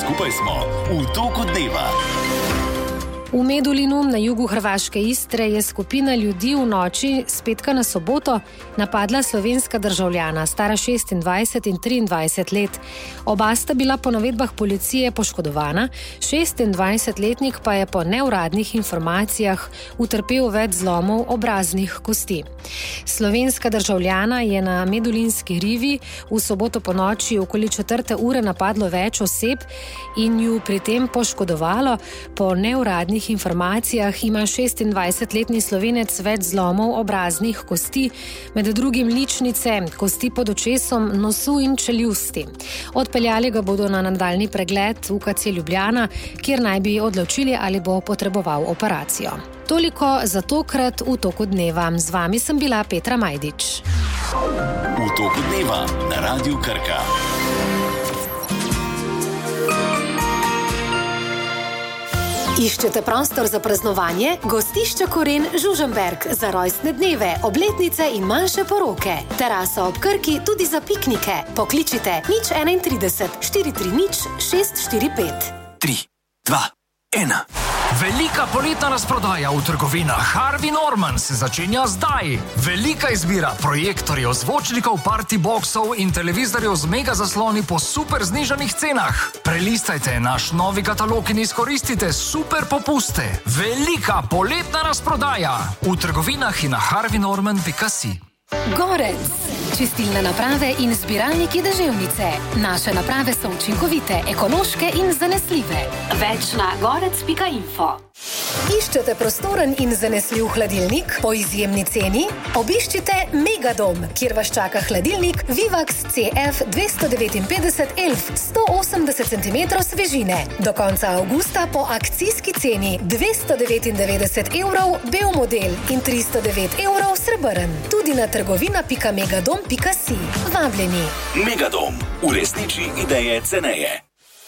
Skupaj smo v toku dneva. V Medulinu na jugu hrvaške Istre je skupina ljudi v noči s petka na soboto napadla slovenska državljana, stara 26 in 23 let. Oba sta bila po navedbah policije poškodovana, 26-letnik pa je po neuradnih informacijah utrpel več zlomov obraznih kosti. Slovenska državljana je na medulinski rivi v soboto po noči okoli 4. ure napadlo več oseb in ju pri tem poškodovalo. Po neuradnih informacijah ima 26-letni Slovenec več zlomov obraznih kosti, med drugim ličnice, kosti pod očesom, nosu in čeljusti. Odpeljali ga bodo na nadaljnji pregled v UKC Ljubljana, kjer naj bi odločili, ali bo potreboval operacijo. Toliko za tokrat v toku dneva. Z vami sem bila Petra Majdič. V toku dneva na Radiu Krka. Iščete prostor za praznovanje? Gostišče Koren Žužemberk za rojstne dneve, obletnice in manjše poroke. Terasa ob Krki tudi za piknike. Pokličite 031 430 645. 3, 2, 1. Velika poletna razprodaja v trgovinah Harvey Norman se začenja zdaj. Velika izbira projektorjev, zvočnikov, party boxov in televizorjev z mega zasloni po super znižanih cenah. Prelistajte naš novi katalog in izkoristite super popuste. Velika poletna razprodaja v trgovinah in na harveynorman.si. Gorec. Čistilne naprave in zbiralniki deževnice. Naše naprave so učinkovite, ekološke in zanesljive. Več na gorec.info. Iščete prostoren in zanesljiv hladilnik po izjemni ceni? Obiščite Megadom, kjer vas čaka hladilnik Vivax CF 259 Elf 180 cm svežine. Do konca avgusta po akcijski ceni 299 evrov bel model in 309 evrov srebrn. Tudi na trgovina.megadom.si. Vabljeni. Megadom. Uresniči ideje ceneje.